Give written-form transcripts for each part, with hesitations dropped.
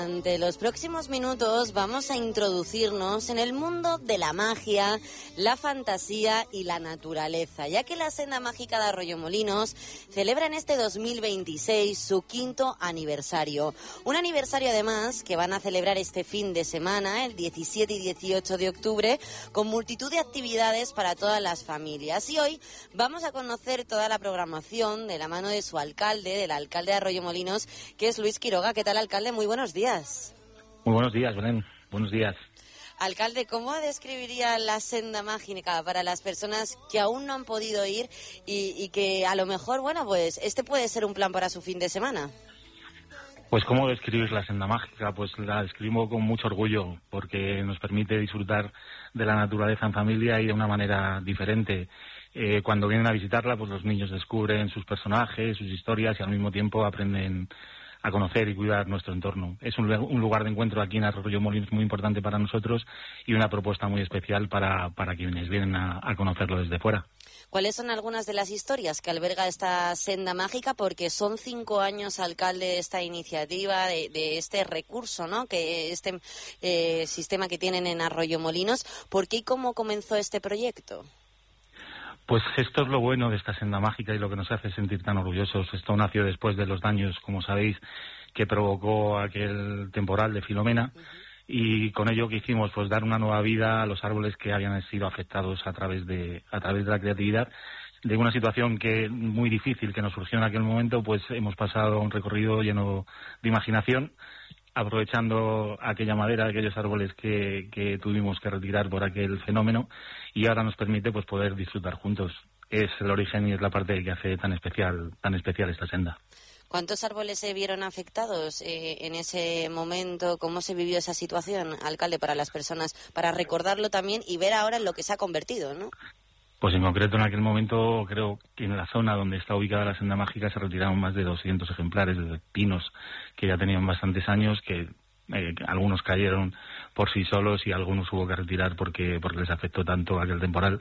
Durante los próximos minutos vamos a introducirnos en el mundo de la magia, la fantasía y la naturaleza, ya que la Senda Mágica de Arroyomolinos celebra en este 2026 su 5º aniversario. Un aniversario además que van a celebrar este fin de semana, el 17 y 18 de octubre, con multitud de actividades para todas las familias. Y hoy vamos a conocer toda la programación de la mano de su alcalde, del alcalde de Arroyomolinos, que es Luis Quiroga. ¿Qué tal, alcalde? Muy buenos días. Muy buenos días, Belén. Buenos días. Alcalde, ¿cómo describiría la Senda Mágica para las personas que aún no han podido ir y que a lo mejor, bueno, pues este puede ser un plan para su fin de semana? Pues ¿cómo describir la Senda Mágica? Pues la describo con mucho orgullo porque nos permite disfrutar de la naturaleza en familia y de una manera diferente. Cuando vienen a visitarla, pues los niños descubren sus personajes, sus historias y al mismo tiempo aprenden a conocer y cuidar nuestro entorno. Es un lugar de encuentro aquí en Arroyomolinos muy importante para nosotros y una propuesta muy especial para quienes vienen a conocerlo desde fuera. ¿Cuáles son algunas de las historias que alberga esta Senda Mágica? Porque son 5 años, alcalde, de esta iniciativa, de este recurso, ¿no? Que este sistema que tienen en Arroyomolinos. ¿Por qué y cómo comenzó este proyecto? Pues esto es lo bueno de esta Senda Mágica y lo que nos hace sentir tan orgullosos. Esto nació después de los daños, como sabéis, que provocó aquel temporal de Filomena. Y con ello que hicimos, pues dar una nueva vida a los árboles que habían sido afectados a través de la creatividad. De una situación que muy difícil que nos surgió en aquel momento, pues hemos pasado un recorrido lleno de imaginación, aprovechando aquella madera, aquellos árboles que tuvimos que retirar por aquel fenómeno, y ahora nos permite pues poder disfrutar juntos. Es el origen y es la parte que hace tan especial esta senda. ¿Cuántos árboles se vieron afectados en ese momento? ¿Cómo se vivió esa situación, alcalde, para las personas, para recordarlo también y ver ahora en lo que se ha convertido, ¿no? Pues en concreto en aquel momento creo que en la zona donde está ubicada la Senda Mágica se retiraron más de 200 ejemplares de pinos que ya tenían bastantes años, que algunos cayeron por sí solos y algunos hubo que retirar porque les afectó tanto aquel temporal.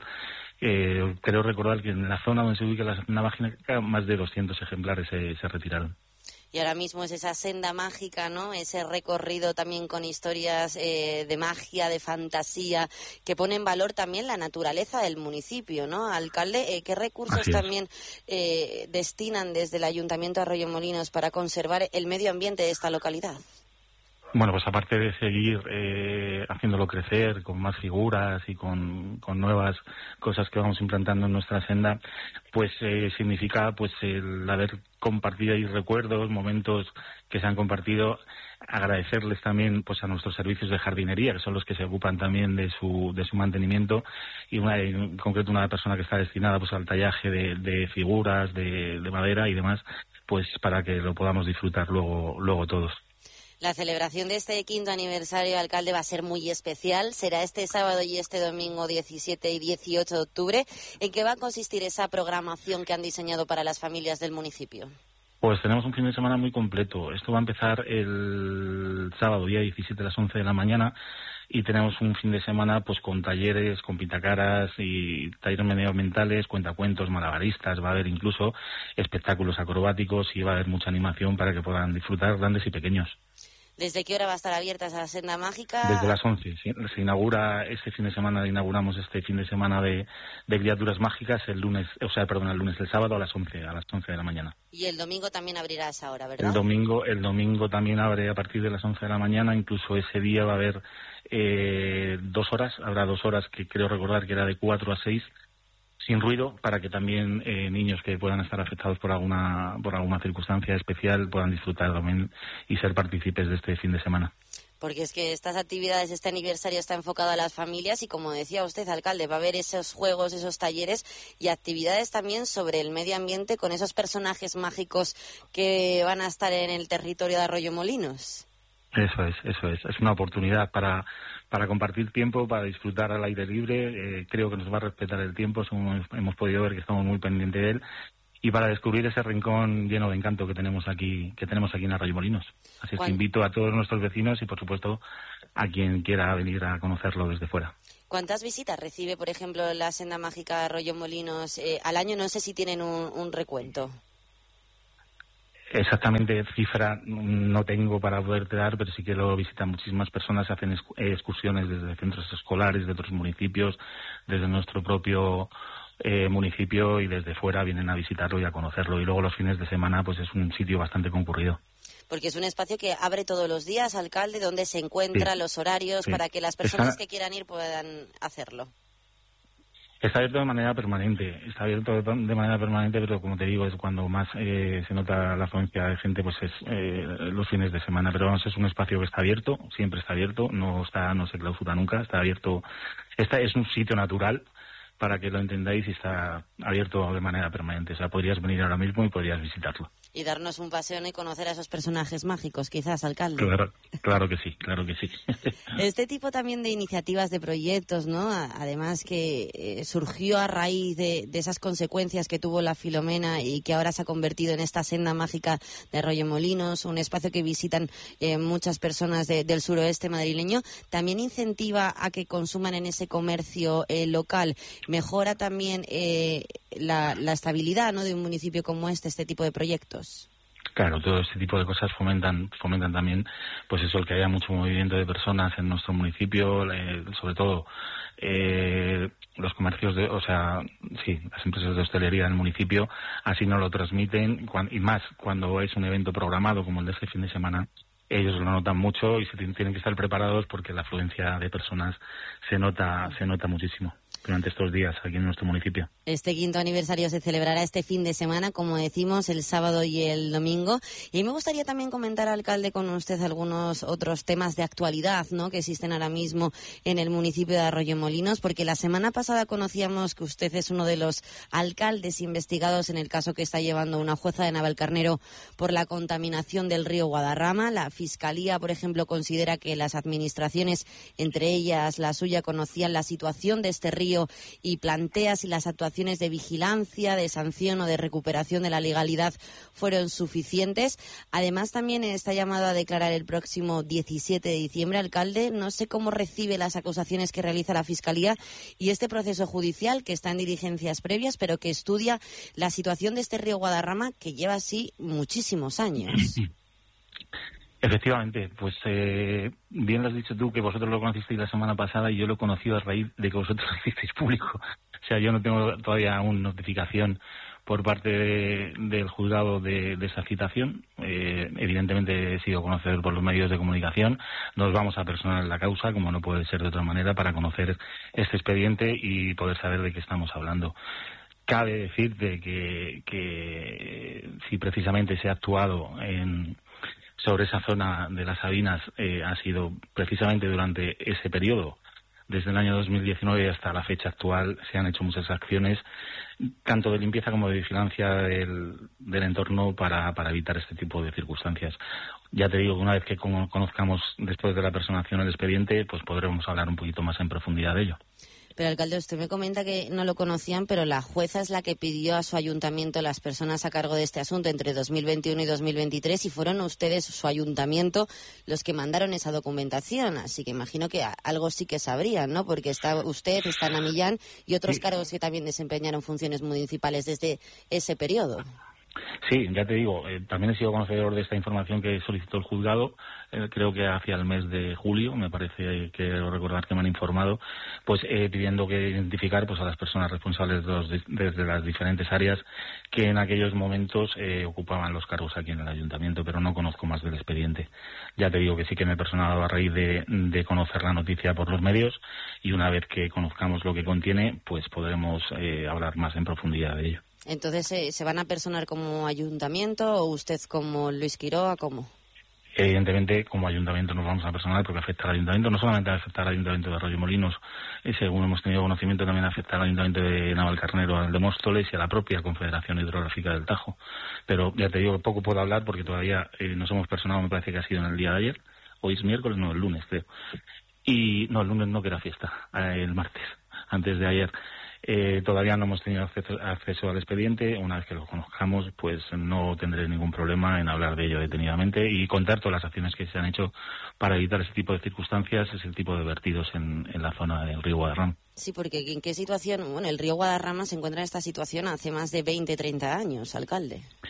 Creo recordar que en la zona donde se ubica la Senda Mágica más de 200 ejemplares se retiraron. Y ahora mismo es esa Senda Mágica, ¿no? Ese recorrido también con historias de magia, de fantasía, que pone en valor también la naturaleza del municipio, ¿no? Alcalde, ¿qué recursos también destinan desde el Ayuntamiento de Arroyomolinos para conservar el medio ambiente de esta localidad? Bueno, pues aparte de seguir haciéndolo crecer con más figuras y con nuevas cosas que vamos implantando en nuestra senda, pues significa pues el haber compartido ahí recuerdos, momentos que se han compartido, agradecerles también pues a nuestros servicios de jardinería, que son los que se ocupan también de su mantenimiento, y en concreto una persona que está destinada pues al tallaje de figuras, de madera y demás, pues para que lo podamos disfrutar luego todos. La celebración de este 5º aniversario, alcalde, va a ser muy especial. Será este sábado y este domingo 17 y 18 de octubre. ¿En qué va a consistir esa programación que han diseñado para las familias del municipio? Pues tenemos un fin de semana muy completo. Esto va a empezar el sábado, día 17 a las 11 de la mañana, y tenemos un fin de semana pues con talleres, con pintacaras y talleres medioambientales, cuentacuentos, malabaristas, va a haber incluso espectáculos acrobáticos y va a haber mucha animación para que puedan disfrutar grandes y pequeños. ¿Desde qué hora va a estar abierta esa Senda Mágica? Desde las 11. Se inaugura este fin de semana, inauguramos este fin de semana de criaturas mágicas el sábado a las 11 de la mañana. Y el domingo también abrirá a esa hora, ¿verdad? El domingo también abre a partir de las 11 de la mañana, incluso ese día va a haber 2 horas, habrá 2 horas que creo recordar que era de 4 a 6, sin ruido, para que también niños que puedan estar afectados por alguna circunstancia especial puedan disfrutar también y ser partícipes de este fin de semana. Porque es que estas actividades, este aniversario está enfocado a las familias y, como decía usted, alcalde, va a haber esos juegos, esos talleres y actividades también sobre el medio ambiente con esos personajes mágicos que van a estar en el territorio de Arroyomolinos. Eso es. Es una oportunidad para compartir tiempo, para disfrutar al aire libre. Creo que nos va a respetar el tiempo, hemos podido ver que estamos muy pendientes de él, y para descubrir ese rincón lleno de encanto que tenemos aquí en Arroyomolinos. Así es que invito a todos nuestros vecinos y, por supuesto, a quien quiera venir a conocerlo desde fuera. ¿Cuántas visitas recibe, por ejemplo, la Senda Mágica de Arroyomolinos al año? No sé si tienen un recuento. Exactamente cifra no tengo para poderte dar, pero sí que lo visitan muchísimas personas, hacen excursiones desde centros escolares de otros municipios, desde nuestro propio municipio, y desde fuera vienen a visitarlo y a conocerlo. Y luego los fines de semana pues es un sitio bastante concurrido. Porque es un espacio que abre todos los días, alcalde, donde se encuentra, los horarios, para que las personas que quieran ir puedan hacerlo. Está abierto de manera permanente, pero como te digo, es cuando más se nota la afluencia de gente, pues es los fines de semana. Pero vamos, es un espacio que está abierto, siempre está abierto, no se clausura nunca, está abierto. Es un sitio natural, para que lo entendáis, y está abierto de manera permanente. O sea, podrías venir ahora mismo y podrías visitarlo. Y darnos un paseo y conocer a esos personajes mágicos, quizás, alcalde. Claro que sí, claro que sí. Este tipo también de iniciativas, de proyectos, ¿no? Además que surgió a raíz de esas consecuencias que tuvo la Filomena y que ahora se ha convertido en esta senda mágica de Arroyomolinos, un espacio que visitan muchas personas del suroeste madrileño. También incentiva a que consuman en ese comercio local. Mejora también la estabilidad, ¿no?, de un municipio como este tipo de proyectos. Claro, todo este tipo de cosas fomentan también, pues eso, el que haya mucho movimiento de personas en nuestro municipio, sobre todo los comercios, las empresas de hostelería del municipio, así nos lo transmiten, y más cuando es un evento programado como el de este fin de semana. Ellos lo notan mucho y tienen que estar preparados, porque la afluencia de personas se nota muchísimo durante estos días aquí en nuestro municipio. Este 5º aniversario se celebrará este fin de semana, como decimos, el sábado y el domingo. Y me gustaría también comentar, alcalde, con usted algunos otros temas de actualidad, ¿no?, que existen ahora mismo en el municipio de Arroyomolinos, porque la semana pasada conocíamos que usted es uno de los alcaldes investigados en el caso que está llevando una jueza de Navalcarnero por la contaminación del río Guadarrama. La Fiscalía, por ejemplo, considera que las administraciones, entre ellas la suya, conocían la situación de este río y plantea si las actuaciones de vigilancia, de sanción o de recuperación de la legalidad fueron suficientes. Además, también está llamado a declarar el próximo 17 de diciembre. Alcalde, no sé cómo recibe las acusaciones que realiza la Fiscalía y este proceso judicial que está en diligencias previas, pero que estudia la situación de este río Guadarrama, que lleva así muchísimos años. Efectivamente, pues bien lo has dicho tú, que vosotros lo conocisteis la semana pasada y yo lo he conocido a raíz de que vosotros lo hicisteis público. O sea, yo no tengo todavía aún notificación por parte del juzgado de esa citación. Evidentemente he sido conocedor por los medios de comunicación. Nos vamos a personar en la causa, como no puede ser de otra manera, para conocer este expediente y poder saber de qué estamos hablando. Cabe decirte que si precisamente se ha actuado sobre esa zona de las Sabinas, ha sido precisamente durante ese periodo, desde el año 2019 hasta la fecha actual. Se han hecho muchas acciones, tanto de limpieza como de vigilancia del entorno para evitar este tipo de circunstancias. Ya te digo que una vez que conozcamos después de la personación el expediente, pues podremos hablar un poquito más en profundidad de ello. Pero, alcalde, usted me comenta que no lo conocían, pero la jueza es la que pidió a su ayuntamiento las personas a cargo de este asunto entre 2021 y 2023 y fueron ustedes, su ayuntamiento, los que mandaron esa documentación. Así que imagino que algo sí que sabrían, ¿no? Porque está usted, está Ana Millán y otros cargos que también desempeñaron funciones municipales desde ese periodo. Sí, ya te digo, también he sido conocedor de esta información que solicitó el juzgado, creo que hacia el mes de julio, me parece que recordar que me han informado, pues pidiendo que identificar pues a las personas responsables desde las diferentes áreas que en aquellos momentos ocupaban los cargos aquí en el ayuntamiento, pero no conozco más del expediente. Ya te digo que sí que me he personado a raíz de conocer la noticia por los medios, y una vez que conozcamos lo que contiene, pues podremos hablar más en profundidad de ello. Entonces, ¿se van a personar como ayuntamiento o usted como Luis Quiroga, cómo? Evidentemente, como ayuntamiento nos vamos a personar porque afecta al ayuntamiento, no solamente afecta al ayuntamiento de Arroyomolinos, según hemos tenido conocimiento, también afecta al ayuntamiento de Navalcarnero, al de Móstoles y a la propia Confederación Hidrográfica del Tajo. Pero ya te digo que poco puedo hablar porque todavía nos hemos personado, me parece que ha sido en el día de ayer, hoy es miércoles, no, el lunes creo. Y no, el lunes no, que era fiesta, el martes, antes de ayer. Todavía no hemos tenido acceso al expediente. Una vez que lo conozcamos, pues no tendré ningún problema en hablar de ello detenidamente y contar todas las acciones que se han hecho para evitar ese tipo de circunstancias, ese tipo de vertidos en la zona del río Guadarrama. Sí, porque ¿en qué situación? Bueno, el río Guadarrama se encuentra en esta situación hace más de 20, 30 años, alcalde.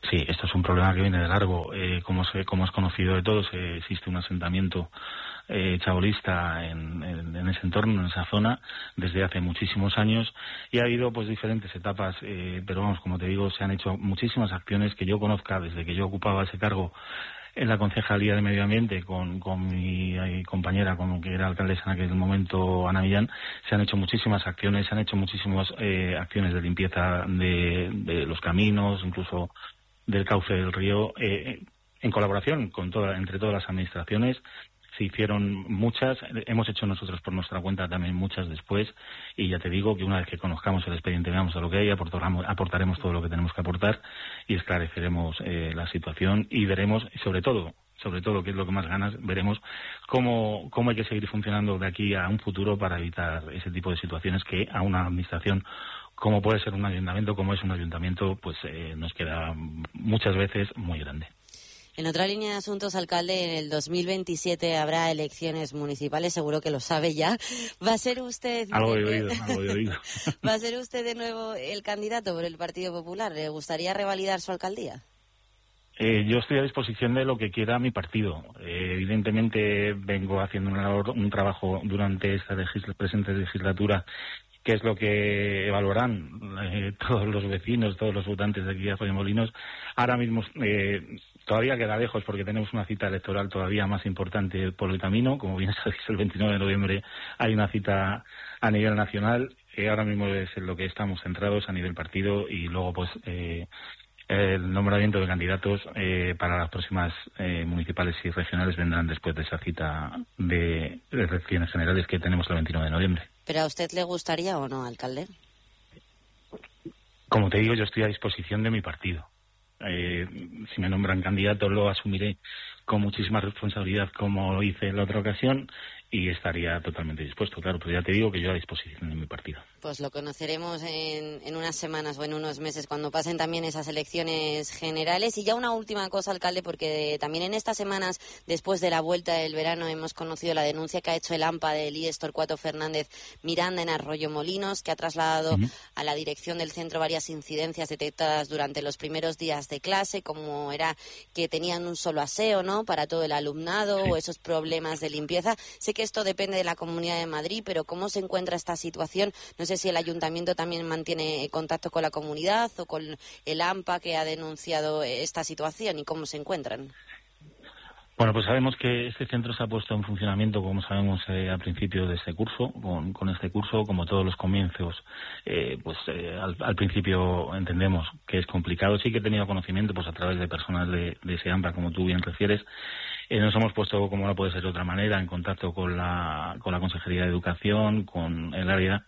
Sí, esto es un problema que viene de largo. Como es conocido de todos, existe un asentamiento chabolista en ese entorno, en esa zona, desde hace muchísimos años, y ha habido pues diferentes etapas, pero vamos, como te digo, se han hecho muchísimas acciones que yo conozca desde que yo ocupaba ese cargo en la Concejalía de Medio Ambiente con mi compañera, que era alcaldesa en aquel momento, Ana Millán. Se han hecho muchísimas acciones, se han hecho muchísimas acciones de limpieza de los caminos, incluso del cauce del río, en colaboración entre todas las administraciones. Se hicieron muchas, hemos hecho nosotros por nuestra cuenta también muchas después, y ya te digo que una vez que conozcamos el expediente, veamos a lo que hay, aportaremos todo lo que tenemos que aportar y esclareceremos la situación, y veremos, sobre todo, que es lo que más ganas, veremos cómo hay que seguir funcionando de aquí a un futuro para evitar ese tipo de situaciones que a una administración como puede ser un ayuntamiento, como es un ayuntamiento, pues nos queda muchas veces muy grande. En otra línea de asuntos, alcalde, en el 2027 habrá elecciones municipales, seguro que lo sabe ya. ¿Va a ser usted algo he oído. ¿Va a ser usted de nuevo el candidato por el Partido Popular? ¿Le gustaría revalidar su alcaldía? Yo estoy a disposición de lo que quiera mi partido. Evidentemente vengo haciendo un trabajo durante esta presente legislatura, que es lo que evaluarán todos los vecinos, todos los votantes de aquí de Arroyomolinos. Ahora mismo todavía queda lejos porque tenemos una cita electoral todavía más importante por el camino. Como bien sabéis, el 29 de noviembre hay una cita a nivel nacional. Ahora mismo es en lo que estamos centrados a nivel partido, y luego pues el nombramiento de candidatos para las próximas municipales y regionales vendrán después de esa cita de elecciones generales que tenemos el 29 de noviembre. ¿Pero a usted le gustaría o no, alcalde? Como te digo, yo estoy a disposición de mi partido. Si me nombran candidato, lo asumiré con muchísima responsabilidad, como lo hice en la otra ocasión, y estaría totalmente dispuesto, claro, pero ya te digo que yo a disposición de mi partido. Pues lo conoceremos en unas semanas o en unos meses, cuando pasen también esas elecciones generales. Y ya una última cosa, alcalde, porque también en estas semanas, después de la vuelta del verano, hemos conocido la denuncia que ha hecho el AMPA de Elías Torcuato Fernández Miranda en Arroyomolinos, que ha trasladado a la dirección del centro varias incidencias detectadas durante los primeros días de clase, como era que tenían un solo aseo, ¿no?, para todo el alumnado, o esos problemas de limpieza. Sé que esto depende de la Comunidad de Madrid, pero ¿cómo se encuentra esta situación? No sé si el ayuntamiento también mantiene contacto con la comunidad o con el AMPA, que ha denunciado esta situación, y cómo se encuentran. Bueno, pues sabemos que este centro se ha puesto en funcionamiento, como sabemos, al principio de este curso. Con este curso, como todos los comienzos, al principio entendemos que es complicado. Sí que he tenido conocimiento pues a través de personas de ese AMPA, como tú bien refieres. Nos hemos puesto, como no puede ser de otra manera, en contacto con la Consejería de Educación, con el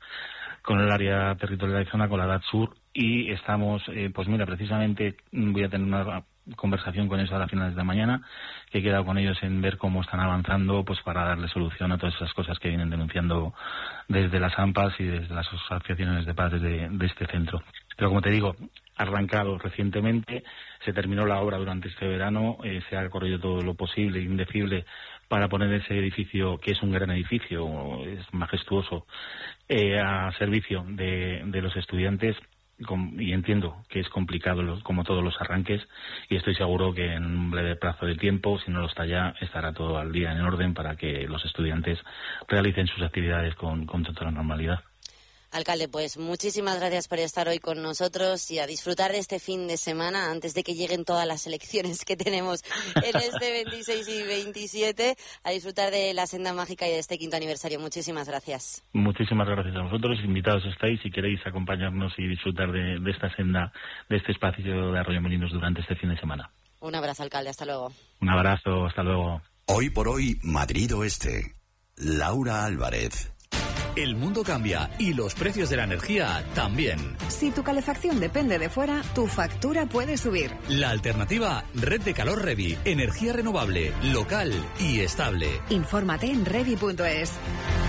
área territorial de zona, con la DATSUR, y estamos, pues mira, precisamente voy a tener una conversación con ellos a las finales de la mañana, que he quedado con ellos en ver cómo están avanzando, pues para darle solución a todas esas cosas que vienen denunciando desde las AMPAs y desde las asociaciones de padres de este centro. Pero como te digo, ha arrancado recientemente, se terminó la obra durante este verano, se ha corrido todo lo posible e indecible para poner ese edificio, que es un gran edificio, es majestuoso, a servicio de los estudiantes. Y entiendo que es complicado como todos los arranques, y estoy seguro que en un breve plazo de tiempo, si no lo está ya, estará todo al día en orden para que los estudiantes realicen sus actividades con total normalidad. Alcalde, pues muchísimas gracias por estar hoy con nosotros y a disfrutar de este fin de semana antes de que lleguen todas las elecciones que tenemos en este 26 y 27, a disfrutar de la senda mágica y de este 5º aniversario. Muchísimas gracias. Muchísimas gracias a vosotros. Invitados estáis si queréis acompañarnos y disfrutar de esta senda, de este espacio de Arroyomolinos durante este fin de semana. Un abrazo, alcalde. Hasta luego. Un abrazo. Hasta luego. Hoy por hoy, Madrid Oeste. Laura Álvarez. El mundo cambia y los precios de la energía también. Si tu calefacción depende de fuera, tu factura puede subir. La alternativa, Red de Calor Revi. Energía renovable, local y estable. Infórmate en revi.es.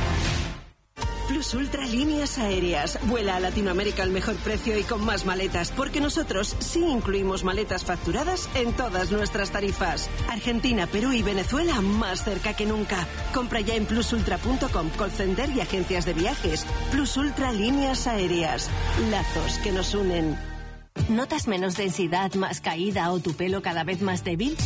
Plus Ultra Líneas Aéreas. Vuela a Latinoamérica al mejor precio y con más maletas, porque nosotros sí incluimos maletas facturadas en todas nuestras tarifas. Argentina, Perú y Venezuela más cerca que nunca. Compra ya en plusultra.com, call center y agencias de viajes. Plus Ultra Líneas Aéreas. Lazos que nos unen. ¿Notas menos densidad, más caída o tu pelo cada vez más débil?